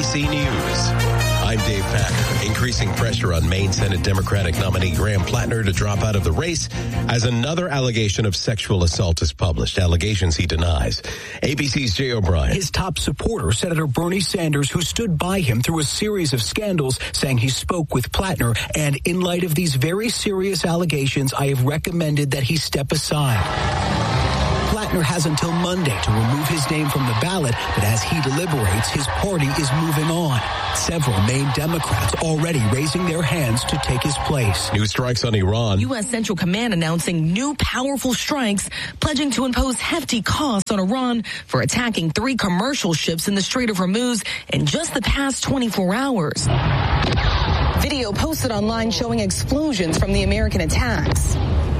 ABC News. I'm Dave Packer. Increasing pressure on Maine Senate Democratic nominee Graham Plattner to drop out of the race as another allegation of sexual assault is published. Allegations he denies. ABC's Jay O'Brien. His top supporter, Senator Bernie Sanders, who stood by him through a series of scandals, saying he spoke with Plattner. And in light of these very serious allegations, I have recommended that he step aside. Plattner has until Monday to remove his name from the ballot, but as he deliberates, his party is moving on. Several Maine Democrats already raising their hands to take his place. New strikes on Iran. U.S. Central Command announcing new powerful strikes, pledging to impose hefty costs on Iran for attacking 3 commercial ships in the Strait of Hormuz in just the past 24 hours. Video posted online showing explosions from the American attacks.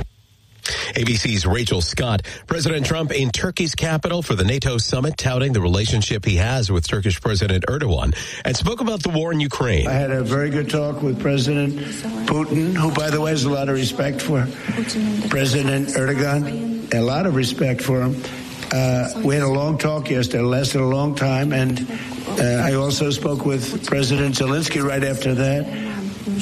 ABC's Rachel Scott. President Trump in Turkey's capital for the NATO summit, touting the relationship he has with Turkish President Erdogan, and spoke about the war in Ukraine. I had a very good talk with President Putin, who, by the way, has a lot of respect for President Erdogan, a lot of respect for him. We had a long talk yesterday. It lasted a long time, and I also spoke with President Zelensky right after that.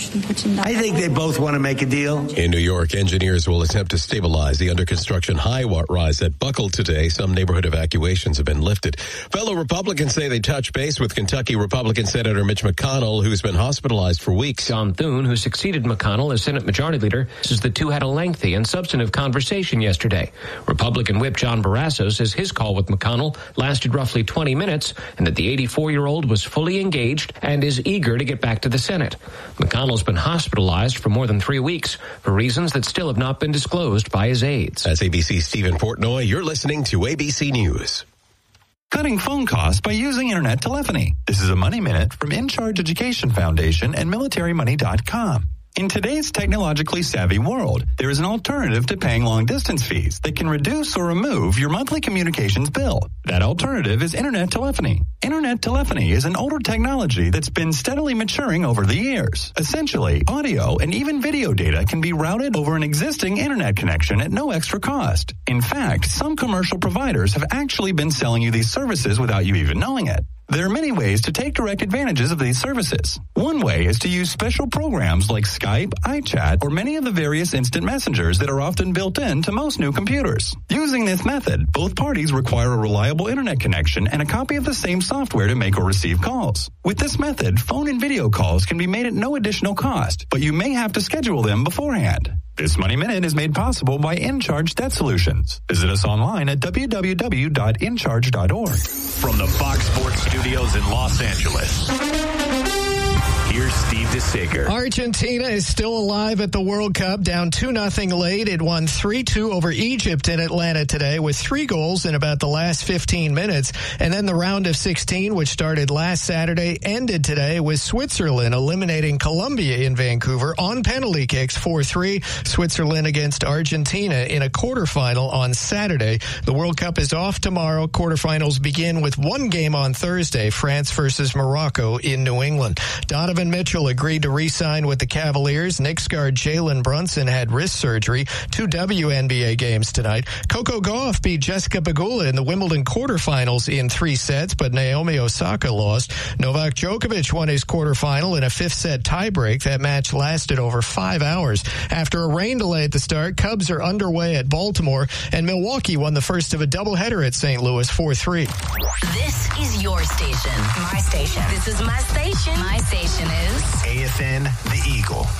I think they both want to make a deal. In New York, engineers will attempt to stabilize the under-construction high-rise that buckled today. Some neighborhood evacuations have been lifted. Fellow Republicans say they touched base with Kentucky Republican Senator Mitch McConnell, who's been hospitalized for weeks. John Thune, who succeeded McConnell as Senate Majority Leader, says the two had a lengthy and substantive conversation yesterday. Republican Whip John Barrasso says his call with McConnell lasted roughly 20 minutes and that the 84-year-old was fully engaged and is eager to get back to the Senate. McConnell's been hospitalized for more than 3 weeks for reasons that still have not been disclosed by his aides. That's ABC's Stephen Portnoy. You're listening to ABC News. Cutting phone costs by using internet telephony. This is a Money Minute from InCharge Education Foundation and MilitaryMoney.com. In today's technologically savvy world, there is an alternative to paying long-distance fees that can reduce or remove your monthly communications bill. That alternative is internet telephony. Internet telephony is an older technology that's been steadily maturing over the years. Essentially, audio and even video data can be routed over an existing internet connection at no extra cost. In fact, some commercial providers have actually been selling you these services without you even knowing it. There are many ways to take direct advantages of these services. One way is to use special programs like Skype, iChat, or many of the various instant messengers that are often built into most new computers. Using this method, both parties require a reliable internet connection and a copy of the same software to make or receive calls. With this method, phone and video calls can be made at no additional cost, but you may have to schedule them beforehand. This Money Minute is made possible by InCharge Debt Solutions. Visit us online at www.incharge.org. From the Fox Sports Studios in Los Angeles, here's Steve DeSager. Argentina is still alive at the World Cup, down 2-0 late. It won 3-2 over Egypt in Atlanta today with 3 goals in about the last 15 minutes. And then the round of 16, which started last Saturday, ended today with Switzerland eliminating Colombia in Vancouver on penalty kicks 4-3. Switzerland against Argentina in a quarterfinal on Saturday. The World Cup is off tomorrow. Quarterfinals begin with one game on Thursday, France versus Morocco in New England. Donovan Mitchell agreed to re-sign with the Cavaliers. Knicks guard Jalen Brunson had wrist surgery. 2 WNBA games tonight. Coco Gauff beat Jessica Pegula in the Wimbledon quarterfinals in 3 sets, but Naomi Osaka lost. Novak Djokovic won his quarterfinal in a 5th-set tiebreak. That match lasted over 5 hours. After a rain delay at the start, Cubs are underway at Baltimore, and Milwaukee won the first of a doubleheader at St. Louis 4-3. This is your station. My station. This is my station. My station is AFN, The Eagle.